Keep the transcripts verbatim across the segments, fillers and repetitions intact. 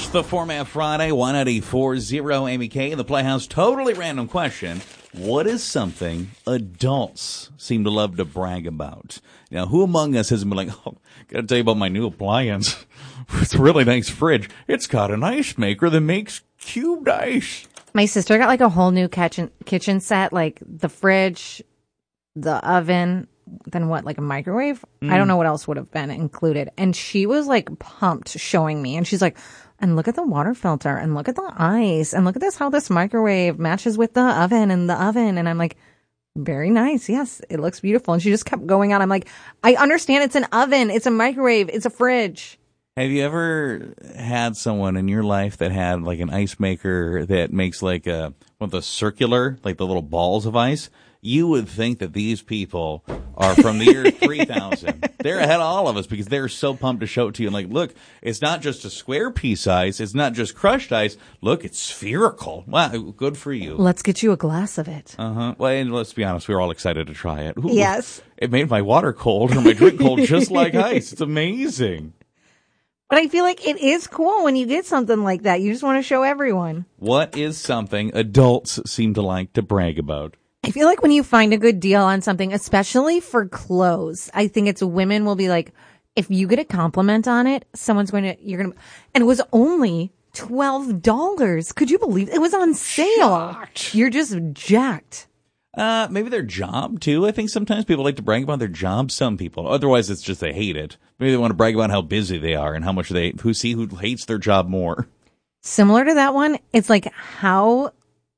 the Format Friday, one ninety-four point oh Amy K in the Playhouse. Totally random question. What is something adults seem to love to brag about? Now, who among us hasn't been like, oh, gotta tell you about my new appliance. It's a really nice fridge. It's got an ice maker that makes cubed ice. My sister got like a whole new kitchen kitchen set, like the fridge, the oven, then what, like a microwave? Mm. I don't know what else would have been included. And she was like pumped showing me. And she's like, and look at the water filter and look at the ice and look at this, how this microwave matches with the oven and the oven. And I'm like, very nice. Yes, it looks beautiful. And she just kept going on. I'm like, I understand it's an oven. It's a microwave. It's a fridge. Have you ever had someone in your life that had like an ice maker that makes like a, one of the circular, like the little balls of ice? You would think that these people are from the year three thousand. They're ahead of all of us because they're so pumped to show it to you. And like, look, it's not just a square piece ice. It's not just crushed ice. Look, it's spherical. Wow, good for you. Let's get you a glass of it. Uh-huh. Well, and let's be honest, we were all excited to try it. Ooh, yes. It made my water cold or my drink cold just like ice. It's amazing. But I feel like it is cool when you get something like that. You just want to show everyone. What is something adults seem to like to brag about? I feel like when you find a good deal on something, especially for clothes, I think it's women will be like, if you get a compliment on it, someone's going to, you're going to, and it was only twelve dollars. Could you believe it? It was on sale. Shocked. You're just jacked. Uh, maybe their job too. I think sometimes people like to brag about their job. Some people, otherwise it's just they hate it. Maybe they want to brag about how busy they are and how much they, who see who hates their job more. Similar to that one, it's like how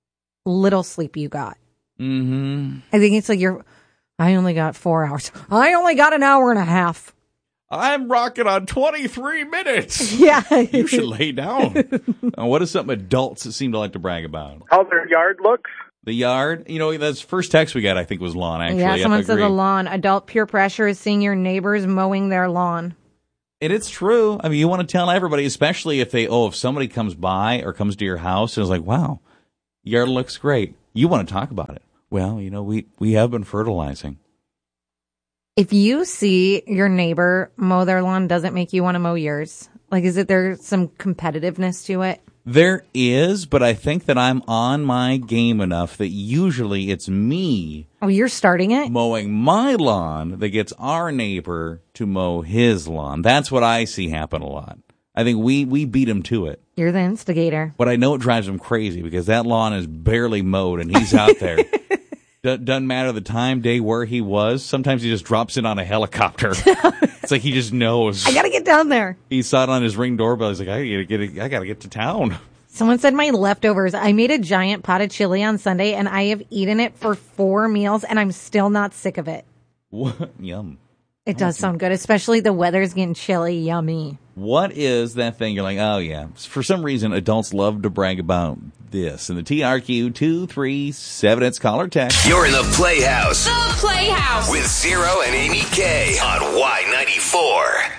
little sleep you got. Mm-hmm. I think it's like you're, I only got four hours. I only got an hour and a half. I'm rocking on twenty-three minutes. Yeah. You should lay down. uh, what is something adults seem to like to brag about? How their yard looks. The yard? You know, that's the first text we got, I think, was lawn, actually. Yeah, someone yep, said the lawn. Adult peer pressure is seeing your neighbors mowing their lawn. And it's true. I mean, you want to tell everybody, especially if they, oh, if somebody comes by or comes to your house and is like, wow, yard looks great. You want to talk about it. Well, you know, we, we have been fertilizing. If you see your neighbor mow their lawn, does it make you want to mow yours? Like, is it there some competitiveness to it? There is, but I think that I'm on my game enough that usually it's me. Oh, you're starting it? Mowing my lawn that gets our neighbor to mow his lawn. That's what I see happen a lot. I think we, we beat him to it. You're the instigator. But I know it drives him crazy because that lawn is barely mowed and he's out there. D- doesn't matter the time, day, where he was. Sometimes he just drops in on a helicopter. It's like he just knows. I gotta get down there. He saw it on his Ring doorbell. He's like, I gotta get, it, I gotta get to town. Someone said my leftovers. I made a giant pot of chili on Sunday, and I have eaten it for four meals, and I'm still not sick of it. What? Yum. It does sound good, especially the weather's getting chilly. Yummy. What is that thing you're like, oh, yeah. For some reason, adults love to brag about this. And the T R Q two three seven, it's caller text. You're in the Playhouse. The Playhouse. With Zero and Amy K on Y ninety-four.